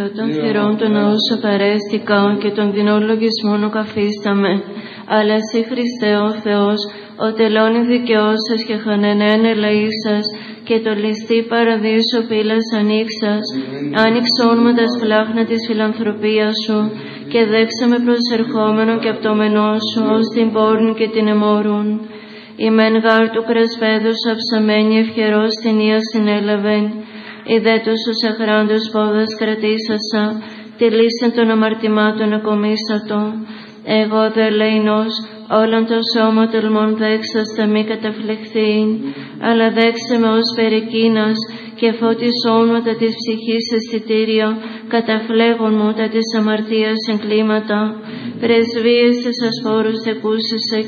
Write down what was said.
των θυρών του ναού σου παρέστηκα και των δεινών λογισμών οκαφίσταμε. Αλλά εσύ, Χριστέ ο Θεός, ο τελώνη δικαιώσας και χανενέν ελεήσας, και το ληστή παραδείσου πύλας ανοίξας, άνοιξον με τα σπλάχνα της φιλανθρωπίας σου, και δέξαμε προσερχόμενον και απτωμενό σου, ως την πόρνη και την εμόρουν. Η μεν γάρ του κρεσπέδους αψαμένη ευχερός την ία συνέλαβεν, η δε τους τους αχράντους πόδας κρατήσασα, τη λύσεν των αμαρτημάτων ακομίσατο. Εγώ δε λεϊνός, όλον το σώμα τελμών δέξαστα μη καταφλεχθήν, αλλά δέξε με ως περικίνας και φώτισόν μου τα της ψυχής αισθητήριο, καταφλέγον μου τα της αμαρτίας εγκλήματα, πρεσβείες της ασφόρους τεκούσεσαι